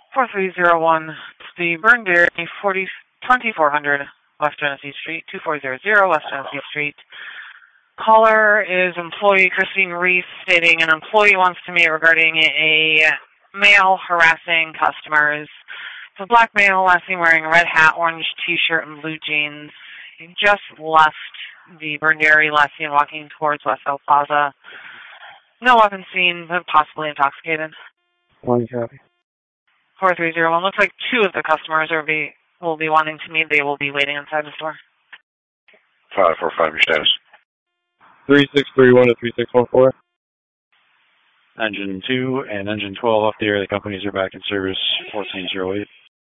4301, it's the Burn Dairy, 2400 West Genesee Street, 2400 West Genesee Street. Caller is employee Christine Reese stating an employee wants to meet regarding a male harassing customers. It's a black male, last seen wearing a red hat, orange t-shirt, and blue jeans. He just left the Burn Dairy, last seen walking towards Westville Plaza. No weapon seen, but possibly intoxicated. One copy. 4301. Looks like two of the customers will be wanting to meet. They will be waiting inside the store. 545, your status. 3631 to 3614. Engine 2 and Engine 12 off the air. The companies are back in service. 1408.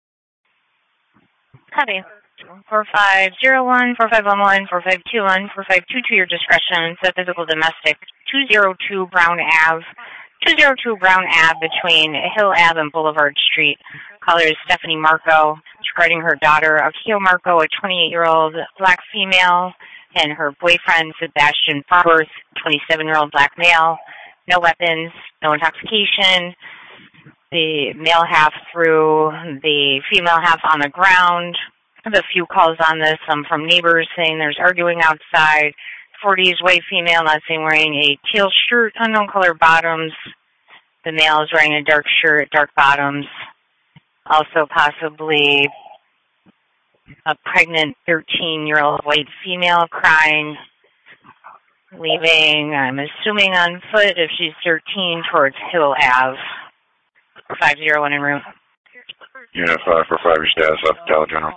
Copy. 4501, 4511, 4521, 4522, your discretion. Set physical domestic. 202 Brown Ave. 202 Brown Ave between Hill Ave and Boulevard Street. Caller is Stephanie Marco. Regarding her daughter, Akio Marco, a 28-year-old black female, and her boyfriend, Sebastian Farworth, 27-year-old black male. No weapons, no intoxication. The male half through the female half on the ground. I have a few calls on this from neighbors saying there's arguing outside. 40s white female, not saying wearing a teal shirt, unknown color bottoms. The male is wearing a dark shirt, dark bottoms. Also possibly a pregnant 13-year-old white female crying, leaving, I'm assuming on foot, if she's 13, towards Hill Ave. 501 en route. Unit 545, your status up, Dollar General.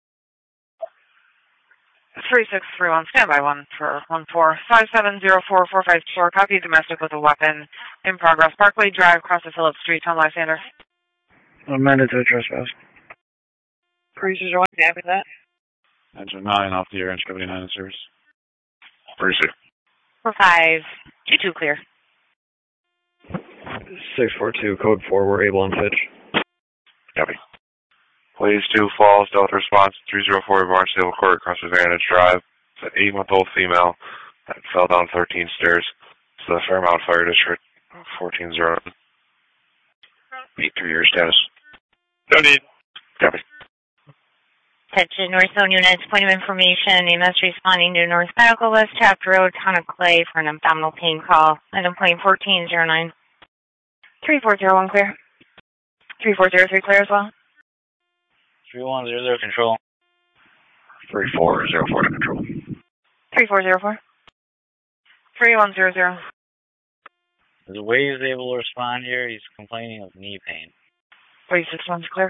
3631, standby 1 for 145704454. Copy domestic with a weapon in progress. Parkway Drive, across the Phillips Street, Tom Lysander. Amended to trespass. Cruisers are happy with that. Engine 9 off the air. Engine company 9 in service. 36. 4522, clear. 642, code 4, we're able and Fitch. Copy. Please 2 Falls, Delta response 304 Barnstable Court, across Advantage Drive. It's an 8-month-old female that fell down 13 stairs. It's the Fairmount Fire District, 14-0. 8-3, your status. No need. Copy. Attention North Zone units, point of information. EMS responding to North Medical West Taft Road, Town of Clay for an abdominal pain call. Item point 1409. 3401 clear. 3403 clear as well. 3100 control. 3404 to control. 3404. 3100. The way he's able to respond here, he's complaining of knee pain. 361's clear.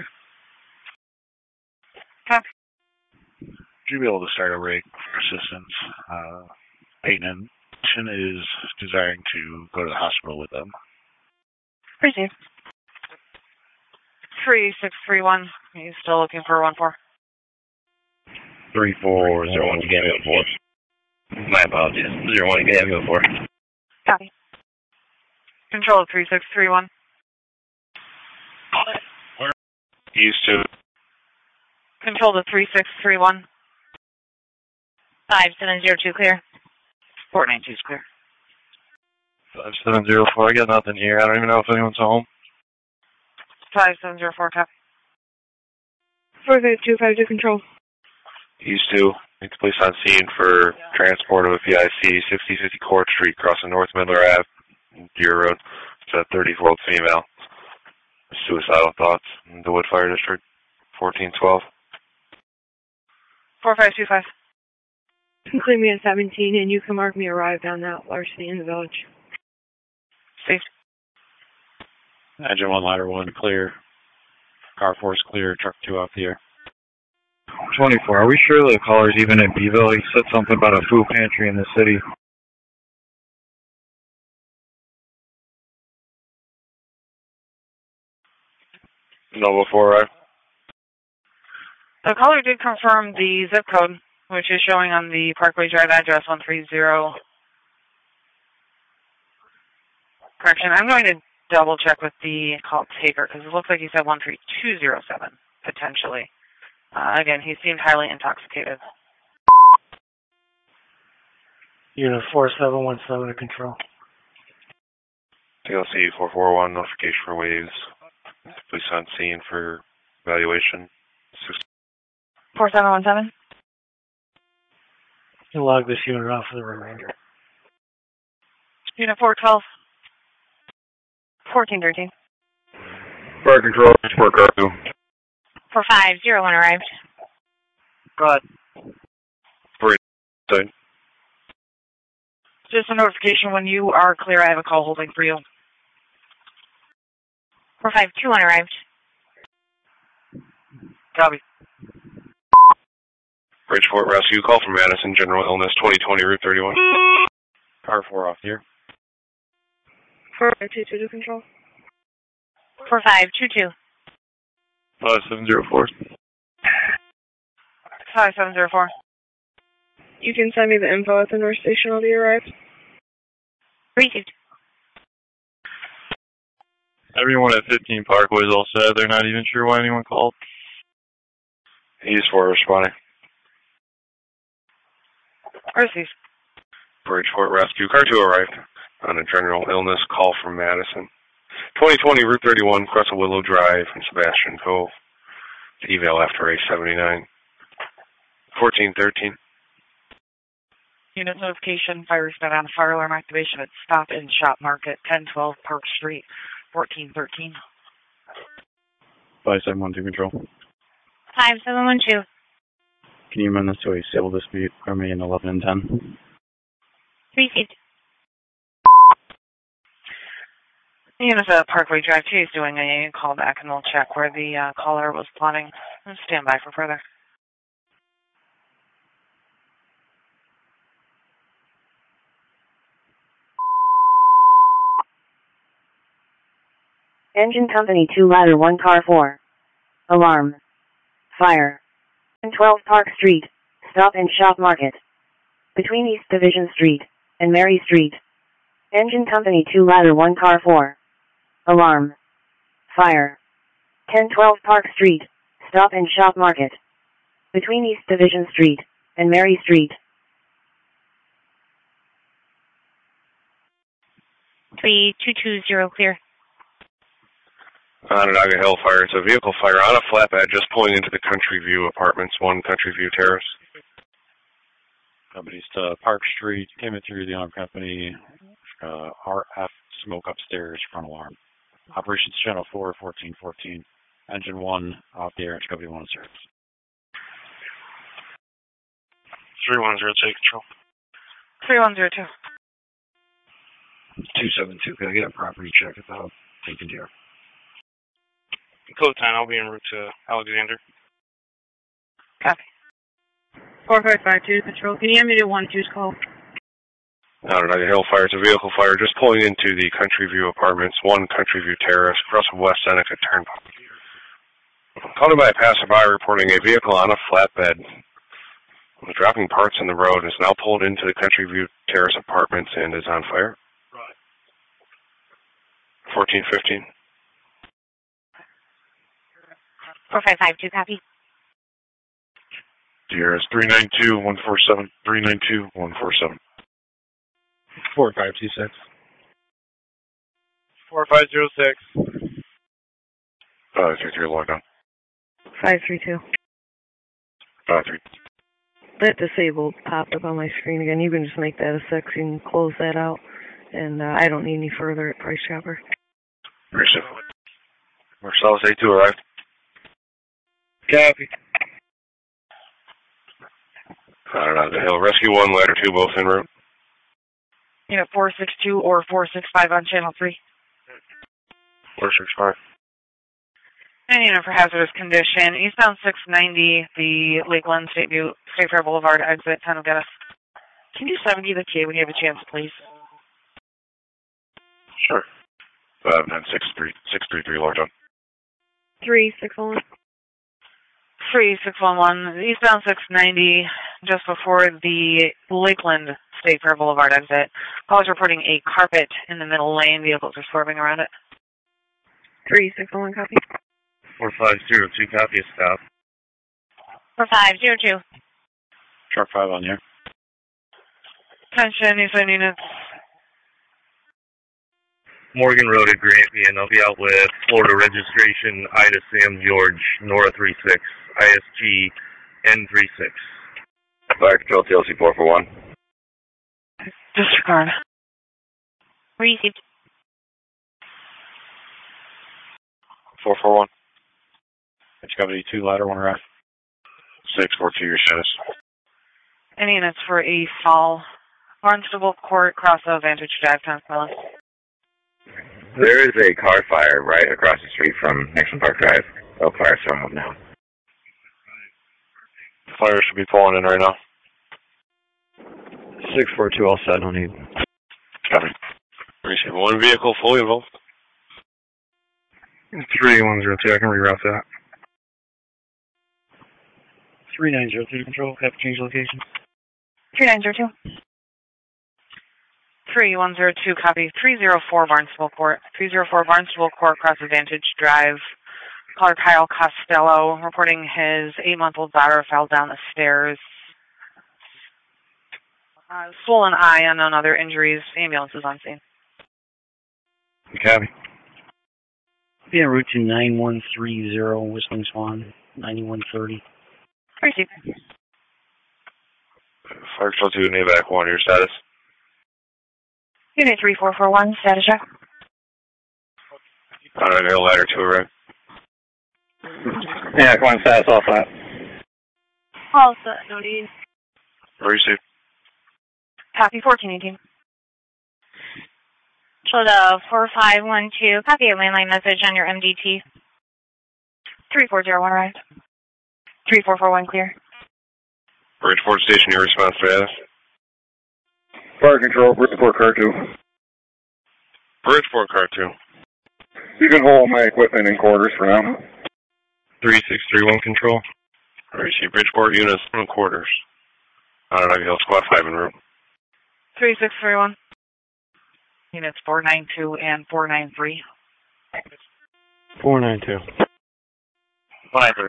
Copy. Would you be able to start a rig for assistance? Peyton is desiring to go to the hospital with them. Proceed. 3631. Are you still looking for 14? 3401 to Gambia 4. My apologies. 01 to Gambia 4. Copy. Control 3631. East to Control to 3631. 5702, clear. 492 is clear. 5704, I got nothing here. I don't even know if anyone's home. 5704, copy. 45252 control. East 2, need the police on scene for transport of a PIC, 6050 Court Street, crossing North Midler Ave, Deer Road. It's a 34-year-old female. Suicidal thoughts in the Wood Fire District, 1412. 4525. Include me at 17, and you can mark me arrived on that larceny in the village. Safe. Engine 1, ladder 1, clear. Car 4 is clear. Truck 2 off the air. 24, are we sure the caller's even in Beeville? He said something about a food pantry in the city. No before arrive. The caller did confirm the zip code, which is showing on the Parkway Drive address 130. Correction, I'm going to double check with the call taker because it looks like he said 13207, potentially. Again, he seemed highly intoxicated. Unit 4717 to control. TLC 441, notification for waves. Police on scene for evaluation. 4717. You log this unit off for the remainder. Unit 412. 1413. Fire control, support car 2. 4501 arrived. Go ahead. Side. Just a notification when you are clear. I have a call holding for you. 4521 arrived. Copy. Bridgeport Rescue, call from Madison, general illness, 2020, Route 31. Car 4 off here. 4522 to control. 4522. 5704. 5704. You can send me the info at the North Station. I'll be arrived. Received. Everyone at 15 Parkway is all set. They're not even sure why anyone called. He's for responding. Received. Bridgeport Rescue, car 2 arrived on a general illness call from Madison. 2020, Route 31, across Willow Drive in Sebastian Cove. Eval after A79. 1413. Unit notification, fire set on fire alarm activation at Stop and Shop Market, 1012 Park Street, 1413. 5712 control. 5712. Can you amend this to a civil dispute, remain 11 and 10? Received. Unit Parkway Drive 2 is doing a call back and we'll check where the caller was plotting. Stand by for further. Engine Company 2 Ladder 1 Car 4. Alarm. Fire. 12 Park Street, Stop and Shop Market. Between East Division Street and Mary Street. Engine Company 2 Ladder 1 Car 4. Alarm. Fire. 1012 Park Street, Stop and Shop Market. Between East Division Street and Mary Street. 3220 clear. Onondaga Hill Fire. It's a vehicle fire on a flatbed just pulling into the Country View Apartments, 1 Country View Terrace. Companies to Park Street, came in through the alarm company, RF smoke upstairs, front alarm. Operations Channel 4, 1414. Engine 1 off the air, and Company 1 service. 3102 control. 3102. 272. Can I get a property check about taken care? Code 10, I'll be en route to Alexander. Copy. 4552 control. Can you hand me to 1-2's call? Onondaga Hill Fire. It's a vehicle fire just pulling into the Country View Apartments, 1 Country View Terrace, across from West Seneca Turnpike. Called in by a passerby reporting a vehicle on a flatbed was dropping parts in the road and is now pulled into the Country View Terrace Apartments and is on fire. 1415. 4552 copy. DRS 392-147, 392-147. 4526. 4506. 33 logged on. 532. 3. That disabled popped up on my screen again. You can just make that a 6 and close that out. And I don't need any further at Price Chopper. Received. Marcellus A2 arrived. Copy. Onondaga Hill Rescue 1, Ladder 2, both en route. Unit 462 or 465 on Channel 3. 465. And unit for hazardous condition, eastbound 690, the Lakeland State Fair Boulevard exit, kind of get us. Can you 70 the K when you have a chance, please? Sure. 633 logged on. 3611. 3611, eastbound 690, just before the Lakeland State Fair Boulevard exit. Callers reporting a carpet in the middle lane. Vehicles are swerving around it. 3611 copy. 4502 copy, stop. 4502. Truck 5 on here. Attention, Eastland units. Morgan Road at Grampian. I'll be out with Florida registration, Ida Sam George, Nora 36, ISG N36. Fire Control TLC 441. Disregard. Received. 441. That's company 2, ladder 1 ref. 642, your status. Any units for a fall. Barnstable Court, cross of Vantage Drive, Pensacola. There is a car fire right across the street from Nixon Park Drive. Oh, fire strong up now. Fire should be pulling in right now. 642, all set, no need. Copy. Receive one vehicle fully involved. 3102, I can reroute that. 3902 control, have to change location. 3902. 3102, copy. 304 Barnstable Court. 304 Barnstable Court, cross Advantage Drive. Caller Kyle Costello reporting his 8-month-old daughter fell down the stairs. Swollen eye, unknown other injuries. Ambulance is on scene. Copy. Be en route to 9130 Whistling Swan, 9130. Receive. Fire Control 2, NAVAC 1, your status. Unit 3441, status check. I got a ladder 2 arrive. Yeah, come on, status all flat. All set, no need. Receive. Copy 1418. Show the 4512. Copy a landline message on your MDT. 3401 arrived. 3441 clear. Bridgeport Station, your response status. Fire Control, Bridgeport Car 2. Bridgeport Car 2. You can hold my equipment in quarters for now. 3631 control. Receive Bridgeport units in quarters. I don't know if you'll squad 5 en route. 3631. Units 492 and 493. 492. 5.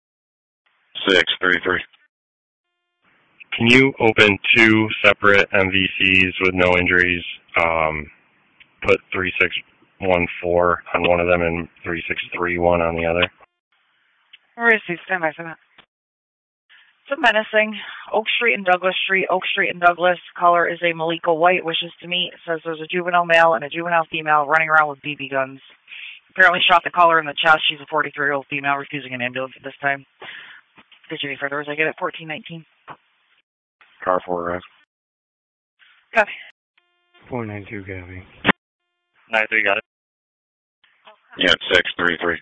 633. Can you open 2 separate MVCs with no injuries? Put 3614 on one of them and 3631 on the other. Receive, stand by for that. So menacing. Oak Street and Douglas Street. Oak Street and Douglas. Caller is a Malika White. Wishes to meet. Says there's a juvenile male and a juvenile female running around with BB guns. Apparently shot the caller in the chest. She's a 43-year-old female refusing an ambulance at this time. Did you any further as I get it? 1419. Car 4 arrive. Copy. 492, copy. 93, got it. Yeah, 633.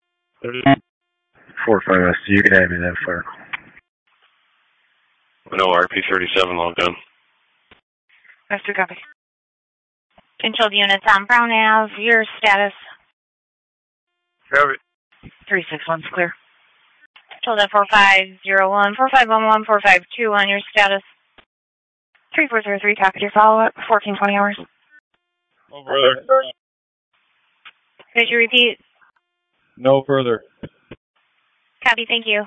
45 ST, you can have me that far. No RP37 logged in. That's 2 copy. Controlled units on Brown Ave. Your status. Copy. 361's clear. Controlled at 4501, 4511, 4521. Your status. 3403, copy your follow-up. 1420 hours. No further. Could you repeat? No further. Copy, thank you.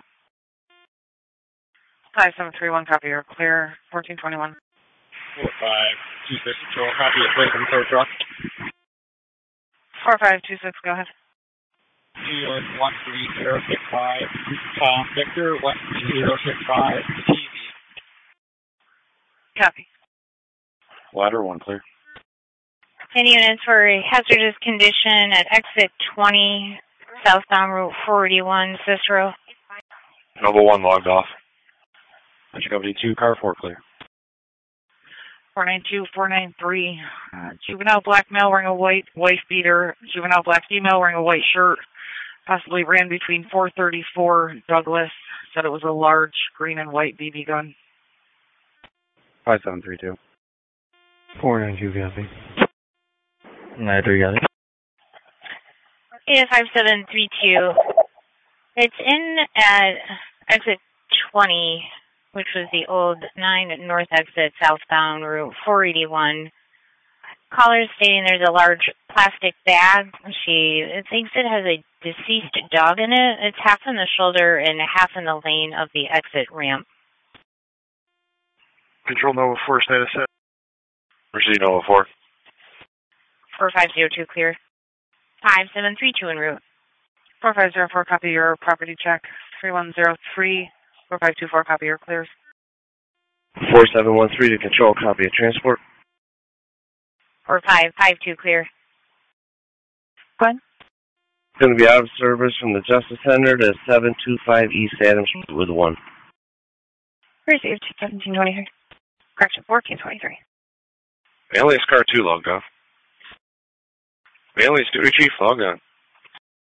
5731, copy your clear. 1421. 4526 control, copy it, break from third truck. 4526, go ahead. New York 13065, Victor 13065, TV. Copy. Ladder 1 clear. Any units for a hazardous condition at exit 20, southbound Route 481, Cicero. Nova 1 logged off. Company 2, car 4 clear. 492, 493. Juvenile black male wearing a white wife beater. Juvenile black female wearing a white shirt. Possibly ran between 434 Douglas. Said it was a large green and white BB gun. 5732. 492, copy. 93, got it. Yeah, 5732. It's in at exit 20, which was the old 9 north exit southbound Route 481. Caller is stating there's a large plastic bag. She thinks it has a deceased dog in it. It's half in the shoulder and half in the lane of the exit ramp. Control Nova 4, status set. Proceed Nova 4. 4502 clear. 5732 en route. 4504, copy your property check. 3103, 4524, copy your clears. 4713 to control, copy of transport. 4552 clear. Go ahead. Going to be out of service from the Justice Center to 725 East Adams Street with 1. Received 1723. Correction 1423. Alias Car 2 logged off. Alias Duty Chief logged on.